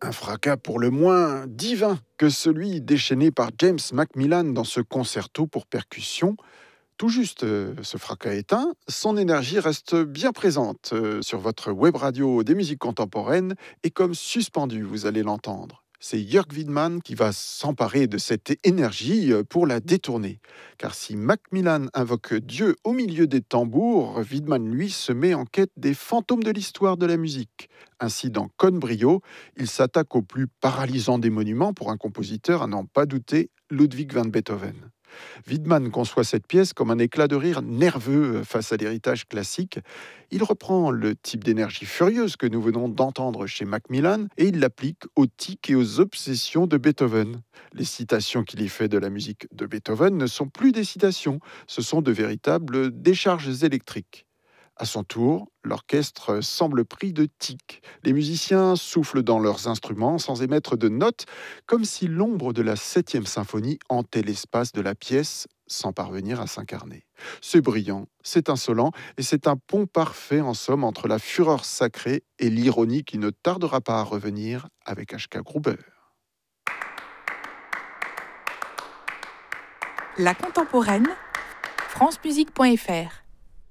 Un fracas pour le moins divin que celui déchaîné par James Macmillan dans ce concerto pour percussion. Tout juste ce fracas éteint, son énergie reste bien présente sur votre web radio des musiques contemporaines et comme suspendue, vous allez l'entendre. C'est Jörg Widmann qui va s'emparer de cette énergie pour la détourner. Car si Macmillan invoque Dieu au milieu des tambours, Widmann, lui, se met en quête des fantômes de l'histoire de la musique. Ainsi, dans Con Brio, il s'attaque au plus paralysant des monuments pour un compositeur à n'en pas douter, Ludwig van Beethoven. Widmann conçoit cette pièce comme un éclat de rire nerveux face à l'héritage classique. Il reprend le type d'énergie furieuse que nous venons d'entendre chez Macmillan et il l'applique aux tics et aux obsessions de Beethoven. Les citations qu'il y fait de la musique de Beethoven ne sont plus des citations, ce sont de véritables décharges électriques. À son tour, l'orchestre semble pris de tics. Les musiciens soufflent dans leurs instruments sans émettre de notes, comme si l'ombre de la 7e symphonie hantait l'espace de la pièce sans parvenir à s'incarner. C'est brillant, c'est insolent, et c'est un pont parfait en somme entre la fureur sacrée et l'ironie qui ne tardera pas à revenir avec H.K. Gruber. La contemporaine, francemusique.fr